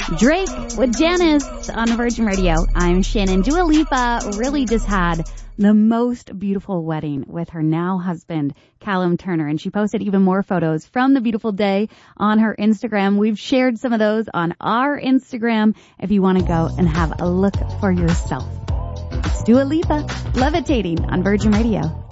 Drake with Janice on Virgin Radio. I'm Shannon. Dua Lipa really just had the most beautiful wedding with her now husband, Callum Turner. And she posted even more photos from the beautiful day on her Instagram. We've shared some of those on our Instagram if you want to go and have a look for yourself. It's Dua Lipa, Levitating on Virgin Radio.